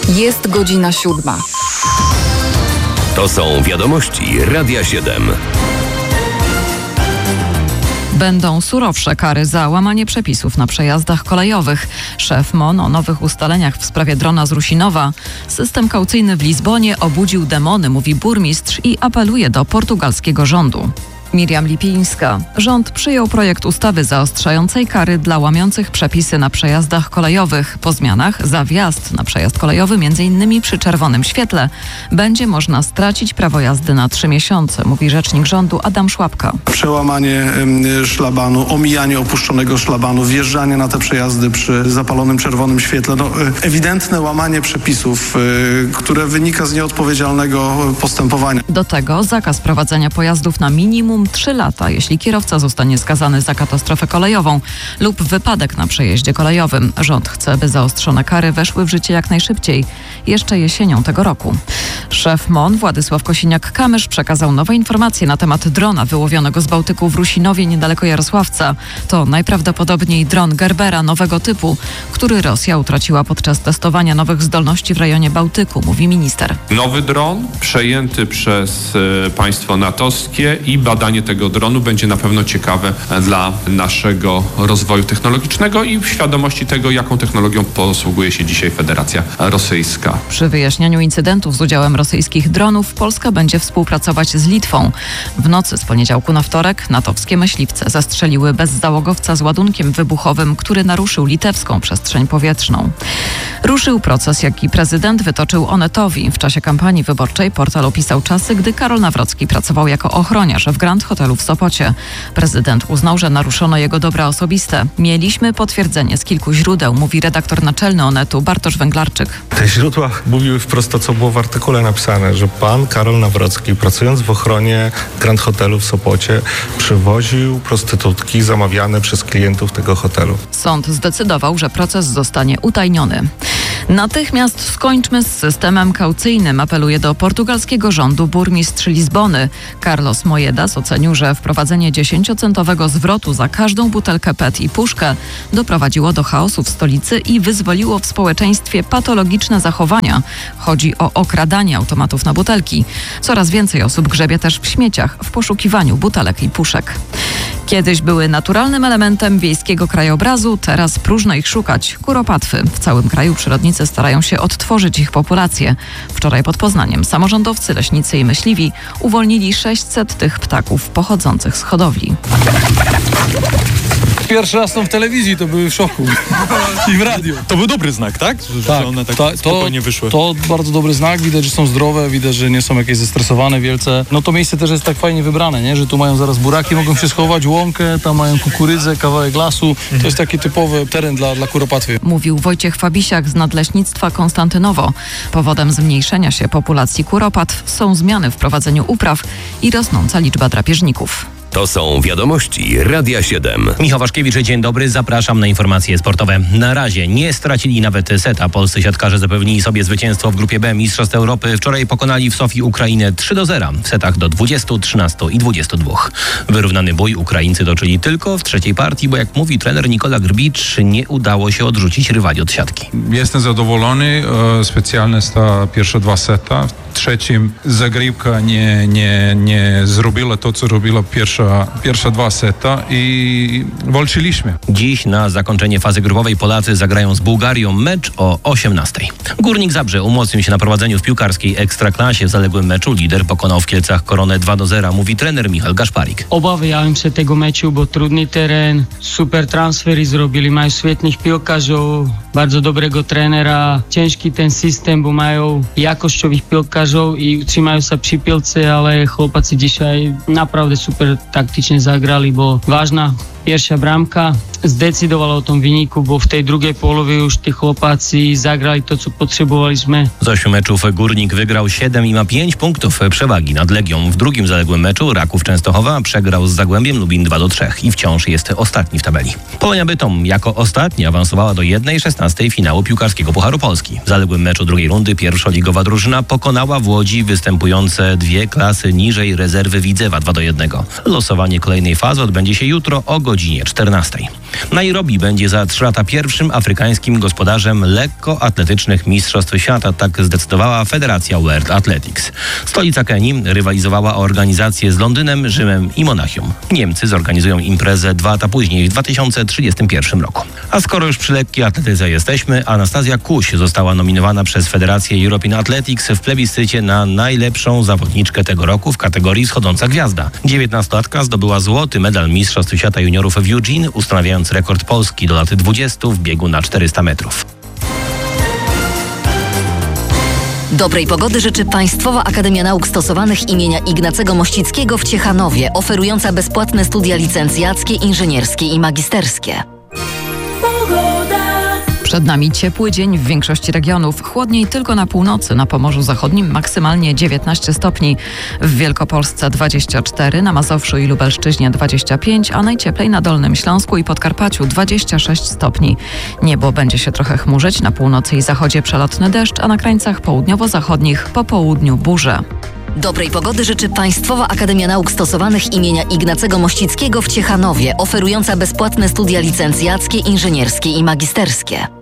Jest godzina 7. To są wiadomości Radia 7. Będą surowsze kary za łamanie przepisów na przejazdach kolejowych. Szef MON o nowych ustaleniach w sprawie drona z Rusinowa. System kaucyjny w Lizbonie obudził demony, mówi burmistrz i apeluje do portugalskiego rządu. Miriam Lipińska. Rząd przyjął projekt ustawy zaostrzającej kary dla łamiących przepisy na przejazdach kolejowych. Po zmianach za wjazd na przejazd kolejowy, m.in. przy czerwonym świetle, będzie można stracić prawo jazdy na 3 miesiące, mówi rzecznik rządu Adam Szłapka. Przełamanie szlabanu, omijanie opuszczonego szlabanu, wjeżdżanie na te przejazdy przy zapalonym czerwonym świetle. Ewidentne łamanie przepisów, które wynika z nieodpowiedzialnego postępowania. Do tego zakaz prowadzenia pojazdów na minimum 3 lata, jeśli kierowca zostanie skazany za katastrofę kolejową lub wypadek na przejeździe kolejowym. Rząd chce, by zaostrzone kary weszły w życie jak najszybciej, jeszcze jesienią tego roku. Szef MON Władysław Kosiniak-Kamysz przekazał nowe informacje na temat drona wyłowionego z Bałtyku w Rusinowie niedaleko Jarosławca. To najprawdopodobniej dron Gerbera nowego typu, który Rosja utraciła podczas testowania nowych zdolności w rejonie Bałtyku, mówi minister. Nowy dron przejęty przez państwo natowskie i badanie tego dronu będzie na pewno ciekawe dla naszego rozwoju technologicznego i świadomości tego, jaką technologią posługuje się dzisiaj Federacja Rosyjska. Przy wyjaśnianiu incydentów z udziałem rosyjskich dronów Polska będzie współpracować z Litwą. W nocy z poniedziałku na wtorek natowskie myśliwce zastrzeliły bezzałogowca z ładunkiem wybuchowym, który naruszył litewską przestrzeń powietrzną. Ruszył proces, jaki prezydent wytoczył Onetowi. W czasie kampanii wyborczej portal opisał czasy, gdy Karol Nawrocki pracował jako ochroniarz w Grand Hotelu w Sopocie. Prezydent uznał, że naruszono jego dobra osobiste. Mieliśmy potwierdzenie z kilku źródeł, mówi redaktor naczelny Onetu Bartosz Węglarczyk. Te źródła mówiły wprost to, co było w artykule napisane, że pan Karol Nawrocki, pracując w ochronie Grand Hotelu w Sopocie, przywoził prostytutki zamawiane przez klientów tego hotelu. Sąd zdecydował, że proces zostanie utajniony. Natychmiast skończmy z systemem kaucyjnym, apeluje do portugalskiego rządu burmistrz Lizbony. Carlos Moedas ocenił, że wprowadzenie 10-centowego zwrotu za każdą butelkę PET i puszkę doprowadziło do chaosu w stolicy i wyzwoliło w społeczeństwie patologiczne zachowania. Chodzi o okradanie automatów na butelki. Coraz więcej osób grzebie też w śmieciach w poszukiwaniu butelek i puszek. Kiedyś były naturalnym elementem wiejskiego krajobrazu, teraz próżno ich szukać. Kuropatwy. W całym kraju przyrodnicy starają się odtworzyć ich populację. Wczoraj pod Poznaniem samorządowcy, leśnicy i myśliwi uwolnili 600 tych ptaków pochodzących z hodowli. Pierwszy raz są w telewizji, to były w szoku. I w radio. To był dobry znak, tak? Że one tak spokojnie wyszły. To bardzo dobry znak. Widać, że są zdrowe, widać, że nie są jakieś zestresowane wielce. No to miejsce też jest tak fajnie wybrane, nie? Że tu mają zaraz buraki, mogą się schować, łąkę, tam mają kukurydzę, kawałek lasu. To jest taki typowy teren dla kuropatwy. Mówił Wojciech Fabisiak z Nadleśnictwa Konstantynowo. Powodem zmniejszenia się populacji kuropatw są zmiany w prowadzeniu upraw i rosnąca liczba drapieżników. To są wiadomości Radia 7. Michał Waszkiewicz, dzień dobry, zapraszam na informacje sportowe. Na razie nie stracili nawet seta. Polscy siatkarze zapewnili sobie zwycięstwo w grupie B Mistrzostw Europy. Wczoraj pokonali w Sofii Ukrainę 3-0 w setach do 20, 13 i 22. Wyrównany bój Ukraińcy toczyli tylko w trzeciej partii, bo jak mówi trener Nikola Grbicz, nie udało się odrzucić rywali od siatki. Jestem zadowolony, specjalnie z te pierwsze 2 seta. W trzecim zagrywka nie zrobiła to, co robiła pierwsze 2 seta i walczyliśmy. Dziś na zakończenie fazy grupowej Polacy zagrają z Bułgarią mecz o 18:00. Górnik Zabrze umocnił się na prowadzeniu w piłkarskiej Ekstraklasie. W zaległym meczu lider pokonał w Kielcach Koronę 2-0, mówi trener Michal Gaszparik. Obawiałem się tego meczu, bo trudny teren, super transfery zrobili, mają świetnych piłkarzy, bardzo dobrego trenera. Ciężki ten system, bo mają jakościowych piłkarzy i utrzymają się przy piłce, ale chłopacy dzisiaj naprawdę super taktycznie zagrali, bo ważna pierwsza bramka zdecydowała o tym wyniku, bo w tej drugiej połowie już tych chłopacy zagrali to, co potrzebowaliśmy. Z 8 meczów Górnik wygrał 7 i ma 5 punktów przewagi nad Legią. W drugim zaległym meczu Raków Częstochowa przegrał z Zagłębiem Lubin 2-3 i wciąż jest ostatni w tabeli. Polonia Bytom jako ostatnia awansowała do 1/16 finału piłkarskiego Pucharu Polski. W zaległym meczu drugiej rundy pierwszoligowa drużyna pokonała w Łodzi występujące 2 klasy niżej rezerwy Widzewa 2-1. Losowanie kolejnej fazy odbędzie się jutro o godzinie 14. Nairobi będzie za 3 lata pierwszym afrykańskim gospodarzem lekkoatletycznych mistrzostw świata, tak zdecydowała Federacja World Athletics. Stolica Kenii rywalizowała o organizację z Londynem, Rzymem i Monachium. Niemcy zorganizują imprezę 2 lata później, w 2031 roku. A skoro już przy lekkiej atletyce jesteśmy, Anastazja Kuś została nominowana przez Federację European Athletics w plebiscycie na najlepszą zawodniczkę tego roku w kategorii schodząca gwiazda. 19-latka zdobyła złoty medal Mistrzostw Świata Juniorów w Eugene, ustanawiając rekord Polski do lat 20 w biegu na 400 metrów. Dobrej pogody życzy Państwowa Akademia Nauk Stosowanych imienia Ignacego Mościckiego w Ciechanowie, oferująca bezpłatne studia licencjackie, inżynierskie i magisterskie. Przed nami ciepły dzień w większości regionów. Chłodniej tylko na północy, na Pomorzu Zachodnim maksymalnie 19 stopni. W Wielkopolsce 24, na Mazowszu i Lubelszczyźnie 25, a najcieplej na Dolnym Śląsku i Podkarpaciu 26 stopni. Niebo będzie się trochę chmurzyć, na północy i zachodzie przelotny deszcz, a na krańcach południowo-zachodnich po południu burze. Dobrej pogody życzy Państwowa Akademia Nauk Stosowanych imienia Ignacego Mościckiego w Ciechanowie, oferująca bezpłatne studia licencjackie, inżynierskie i magisterskie.